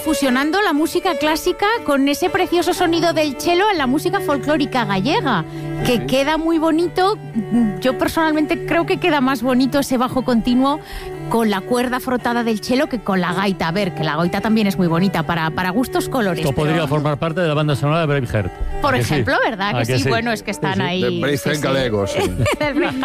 fusionando la música clásica con ese precioso sonido del cello en la música folclórica gallega, que queda muy bonito. Yo personalmente creo que queda más bonito ese bajo continuo con la cuerda frotada del cello que con la gaita. A ver, que la gaita también es muy bonita, para gustos colores. Esto podría formar parte de la banda sonora de Braveheart. Por ejemplo, sí? ¿Verdad? Que sí, bueno, es que están ahí. De Braveheart galego, sí.